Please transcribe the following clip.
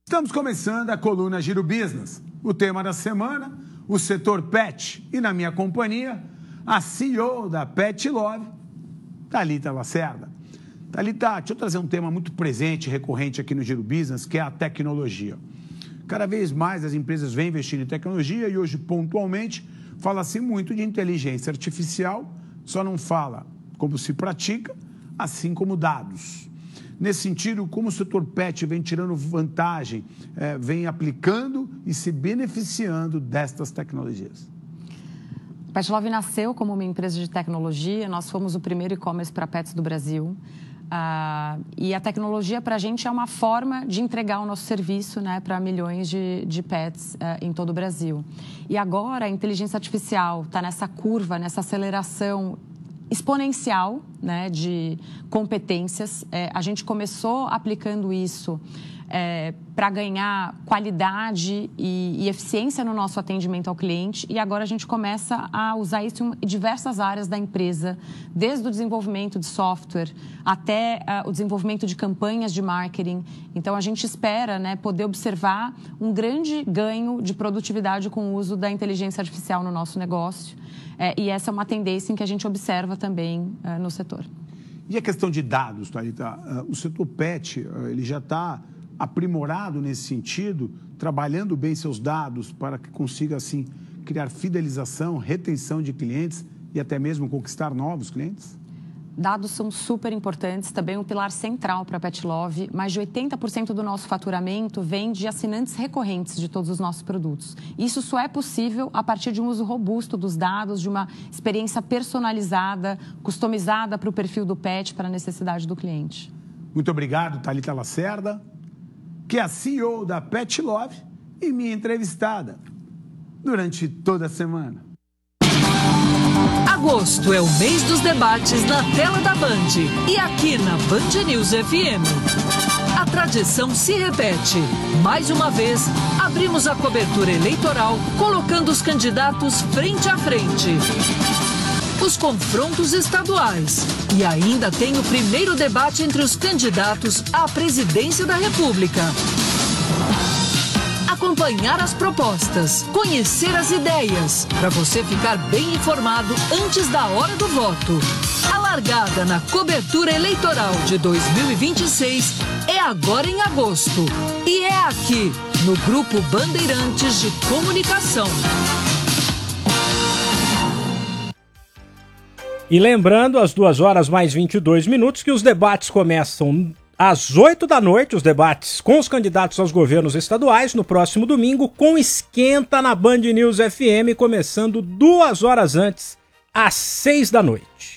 Estamos começando a coluna Giro Business. O tema da semana, o setor pet. E na minha companhia, a CEO da Pet Love, Thalita Lacerda. Thalita, deixa eu trazer um tema muito presente e recorrente aqui no Giro Business, que é a tecnologia. Cada vez mais as empresas vêm investindo em tecnologia e hoje, pontualmente, fala-se muito de inteligência artificial, só não fala como se pratica, assim como dados. Nesse sentido, como o setor pet vem tirando vantagem, vem aplicando e se beneficiando destas tecnologias? A Pet Love nasceu como uma empresa de tecnologia, nós fomos o primeiro e-commerce para pets do Brasil. E a tecnologia para a gente é uma forma de entregar o nosso serviço, né, para milhões de pets em todo o Brasil. E agora a inteligência artificial está nessa curva, nessa aceleração exponencial, né, de competências. A gente começou aplicando isso para ganhar qualidade e eficiência no nosso atendimento ao cliente e agora a gente começa a usar isso em diversas áreas da empresa, desde o desenvolvimento de software até o desenvolvimento de campanhas de marketing. Então, a gente espera, né, poder observar um grande ganho de produtividade com o uso da inteligência artificial no nosso negócio. E essa é uma tendência em que a gente observa também no setor. E a questão de dados, Thalita? O setor pet, ele já está aprimorado nesse sentido, trabalhando bem seus dados para que consiga, assim, criar fidelização, retenção de clientes e até mesmo conquistar novos clientes? Dados são super importantes, também um pilar central para a Pet Love. Mais de 80% do nosso faturamento vem de assinantes recorrentes de todos os nossos produtos. Isso só é possível a partir de um uso robusto dos dados, de uma experiência personalizada, customizada para o perfil do pet, para a necessidade do cliente. Muito obrigado, Thalita Lacerda, que é a CEO da Pet Love e minha entrevistada durante toda a semana. Agosto é o mês dos debates na tela da Band e aqui na Band News FM. A tradição se repete. Mais uma vez, abrimos a cobertura eleitoral colocando os candidatos frente a frente. Os confrontos estaduais. E ainda tem o primeiro debate entre os candidatos à presidência da República. Acompanhar as propostas, conhecer as ideias, para você ficar bem informado antes da hora do voto. A largada na cobertura eleitoral de 2026 é agora em agosto. E é aqui, no Grupo Bandeirantes de Comunicação. E lembrando, às 2h mais 22, que os debates começam às 8 da noite, os debates com os candidatos aos governos estaduais, no próximo domingo, com Esquenta na Band News FM, começando 2 horas antes, às 6 da noite.